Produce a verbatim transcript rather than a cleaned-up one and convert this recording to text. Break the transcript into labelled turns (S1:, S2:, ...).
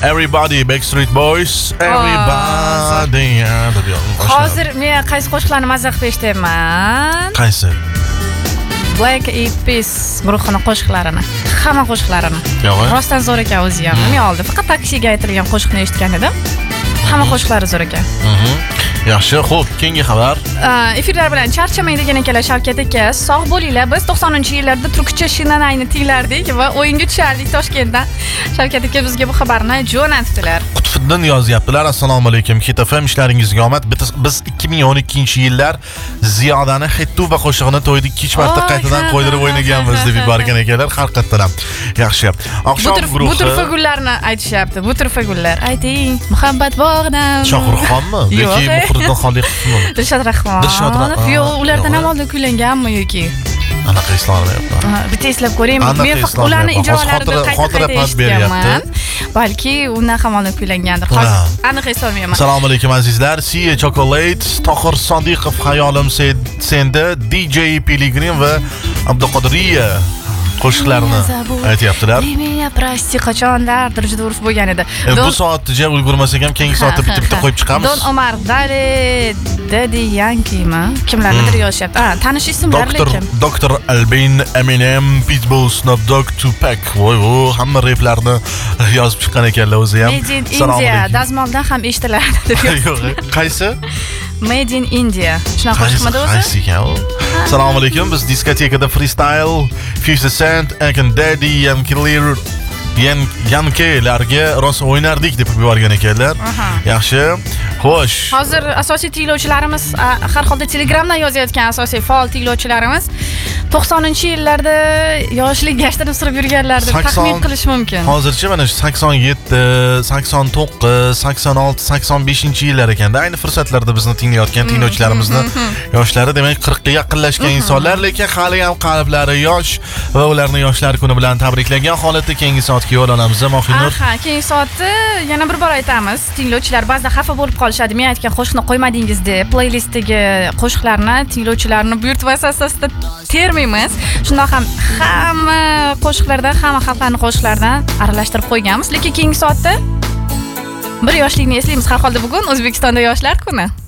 S1: Everybody Backstreet Boys. Everybody.
S2: Hozir men qaysi qo'shiqlarni mazza qilib eshityapman?
S1: Qaysi?
S2: Black Eyed Peas guruhining qo'shiqlarini, hamma qo'shiqlarini. Rostdan zo'r ekan o'zi ham. Men oldi faqat taksiga aytilgan qo'shiqni eshitgan edim. Hamma qo'shiqlari zo'r ekan.
S1: Yaxshi, xo'p, keyingi xabar.
S2: Efirlar bilan charchamang degan ekanlar Shavkat aka. Sog' bo'linglar. Biz to'qsoninchi yillarda turkcha shinanayni tinglardik va o'yinga tushardik Toshkentdan. Shavkat aka bizga bu xabarni jo'natdilar.
S1: Qutfiddin yozyaptilar. Assalomu alaykum. Hit F M ishlaringizga omad. Biz ikki ming o'n ikkinchi yillar Ziyodani Hittu va qo'shig'ini to'yda ikki marta qaytadan qo'ydirib o'ynaganmiz deb yuborgan ekanlar. Haqiqatan ham. Yaxshi. Oqshom guruhi.
S2: Bu turfa gullarni aytishyapti. Bu turfa gullar. Ayting, muhabbat bog'dan.
S1: Shohruxxonmi? Yoki Muhriddin Xoliqovmi?
S2: Dilshod Rahmon.
S1: Dilshod Rahmon.
S2: Yo'q, ulardan ham oldin kuylanganmi yoki?
S1: Anaqa eslolmayapman.
S2: Bitta eslab ko'ring. Men faqat ularning ijrolarida qayta-qayta eshitganman. Balki undan ham oldin kuylangandir. Hozir aniq eslolmayman.
S1: Assalomu alaykum azizlar. Siya Chocolate, Tohir Sodiqov Hayolim senda, D J Piligrim va Abduqodiriya qo'shiqlarini aytyaptilar.
S2: Meni prosti qachonlardir juda urf bo'lgan edi.
S1: Bu soatda ulgurmasak ham keyingi soatda bitta-bitta qo'yib chiqamiz.
S2: Don Omar, Dale, Daddy Yankee-mi? Kimlarnidir yozishyapti. Ha, tanish ismlar lekin.
S1: Doktor Albin, Eminem, Pitbull, Snoop Dogg, Tupac. Voy, voy, hamma replarni yozib chiqqan ekanlar o'zi ham.
S2: Made in India, dazmoldan ham eshitiladi deb yozdi.
S1: Qaysi?
S2: Made in India. Shunaqa qo'shiqmidi o'zi?
S1: Qaysi ekan u? Assalomu alaykum. Biz diskotekada freestyle, fifty Cent, Akin Daddy, Yankee'lar Yankee'larga rosa o'ynardik deb yuborgan ekanlar. Yaxshi. Xo'sh.
S2: Hozir asosiy tinglovchilarimiz, har holda Telegramdan yozayotgan asosiy faol tinglovchilarimiz to'qsoninchi yillarda yoshlik gashtirib surib yurganlar deb taxmin qilish mumkin.
S1: Hozircha mana shu sakson yetti, sakson to'qqiz, sakson olti, sakson beshinchi yillar ekanda. Ayni fursatlarda bizni tinglayotgan tinglovchilarimizni yoshlari demak qirqqa yaqinlashgan insonlar, lekin hali ham qalblari yosh va ularni yoshlar kuni bilan tabriklagan holatda keyingi soatga yo'l olamiz. Mohinur.
S2: Ha, keyingi soatda yana bir bor aytamiz. Tinglovchilar ba'zida xafa bo'lib qolishadi. Men aytgan qo'shiqni qo'ymadingiz deb playlistiga qo'shiqlarni tinglovchilarni buyurtmasi asosida termaymiz. Shundoq ham hamma qo'shiqlardan, hamma xalqlarning qo'shiqlaridan aralashtirib qo'yganmiz. Lekin keyingi soatda bir yoshlikni eslaymiz. Har holda bugun O'zbekistonda yoshlar kuni.